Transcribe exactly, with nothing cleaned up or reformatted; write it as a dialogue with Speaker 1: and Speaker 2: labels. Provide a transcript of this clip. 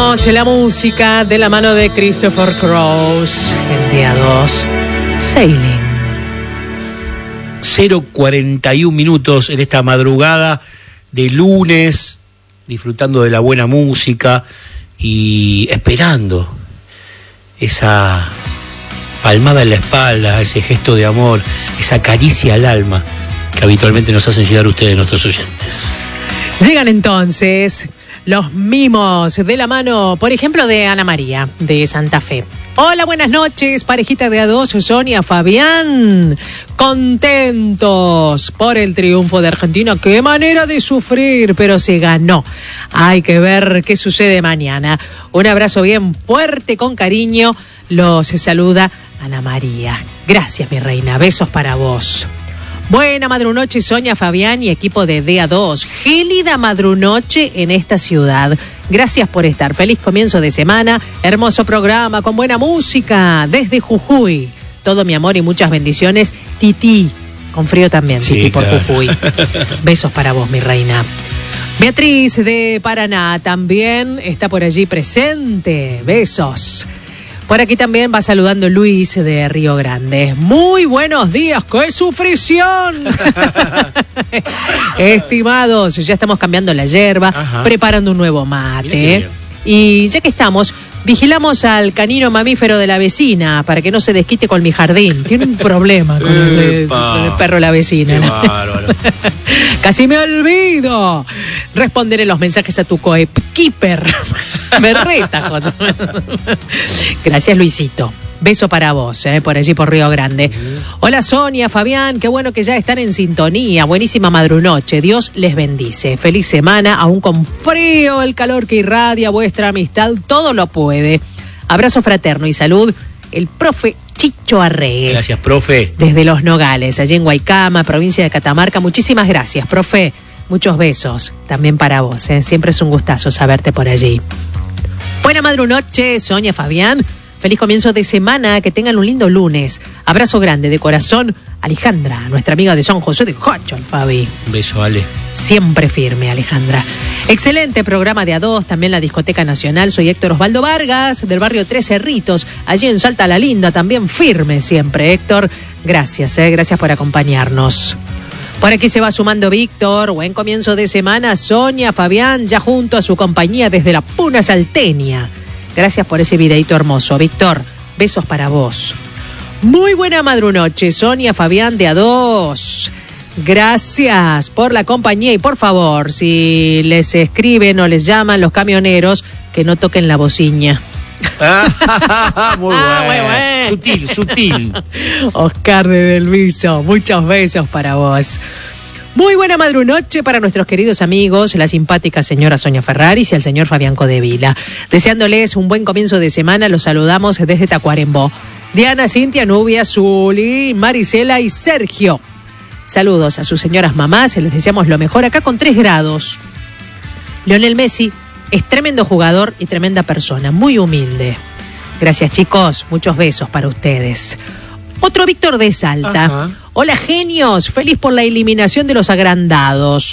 Speaker 1: Seguimos en la música de la mano de Christopher Cross. El día dos, Sailing.
Speaker 2: cero cuarenta y un minutos en esta madrugada de lunes, disfrutando de la buena música y esperando esa palmada en la espalda, ese gesto de amor, esa caricia al alma que habitualmente nos hacen llegar ustedes, nuestros oyentes.
Speaker 1: Llegan entonces los mimos de la mano, por ejemplo, de Ana María, de Santa Fe. Hola, buenas noches, parejita de a dos, Sonia, Fabián. Contentos por el triunfo de Argentina. Qué manera de sufrir, pero se ganó. Hay que ver qué sucede mañana. Un abrazo bien fuerte, con cariño. Los saluda Ana María. Gracias, mi reina. Besos para vos. Buena madrunoche, Sonia, Fabián y equipo de D A dos. Gélida madrunoche en esta ciudad. Gracias por estar. Feliz comienzo de semana. Hermoso programa con buena música desde Jujuy. Todo mi amor y muchas bendiciones. Titi, con frío también, sí, Titi, claro. Por Jujuy. Besos para vos, mi reina. Beatriz de Paraná también está por allí presente. Besos. Por aquí también va saludando Luis de Río Grande. Muy buenos días, ¡qué sufrición! Estimados, ya estamos cambiando la yerba, ajá, preparando un nuevo mate. Y ya que estamos, vigilamos al canino mamífero de la vecina para que no se desquite con mi jardín. Tiene un problema con el, de, con el perro de la vecina. ¿No? Bárbaro. Casi me olvido. Responderé los mensajes a tu coequiper. Me reta, José. Gracias, Luisito. Beso para vos, eh, por allí por Río Grande. Uh-huh. Hola, Sonia, Fabián, qué bueno que ya están en sintonía. Buenísima madrunoche, Dios les bendice. Feliz semana, aún con frío, el calor que irradia vuestra amistad, todo lo puede. Abrazo fraterno y salud, el profe Chicho Arregues.
Speaker 2: Gracias, profe.
Speaker 1: Desde Los Nogales, allí en Guaycama, provincia de Catamarca. Muchísimas gracias, profe. Muchos besos también para vos, eh. Siempre es un gustazo saberte por allí. Buena madrunoche, Sonia, Fabián. Feliz comienzo de semana, que tengan un lindo lunes. Abrazo grande de corazón, Alejandra, nuestra amiga de San José de Hachal, Fabi.
Speaker 2: Un beso, Ale.
Speaker 1: Siempre firme, Alejandra. Excelente programa de A dos, también la Discoteca Nacional. Soy Héctor Osvaldo Vargas, del barrio Tres Cerritos, allí en Salta la Linda, también firme siempre, Héctor. Gracias, eh, gracias por acompañarnos. Por aquí se va sumando Víctor. Buen comienzo de semana, Sonia, Fabián, ya junto a su compañía desde la Puna Salteña. Gracias por ese videito hermoso, Víctor. Besos para vos. Muy buena madrunoche, Sonia, Fabián de A dos. Gracias por la compañía y por favor, si les escriben o les llaman los camioneros, que no toquen la bocina.
Speaker 2: Ah, muy bueno. Ah, muy bueno. Sutil, sutil.
Speaker 1: Oscar de Delviso, muchos besos para vos. Muy buena madrunoche para nuestros queridos amigos, la simpática señora Sonia Ferraris y el señor Fabián Codevila. Deseándoles un buen comienzo de semana, los saludamos desde Tacuarembó. Diana, Cintia, Nubia, Zuli, Marisela y Sergio. Saludos a sus señoras mamás, les deseamos lo mejor acá con tres grados. Lionel Messi es tremendo jugador y tremenda persona, muy humilde. Gracias, chicos, muchos besos para ustedes. Otro Víctor de Salta. Ajá. Hola, genios, feliz por la eliminación de los agrandados.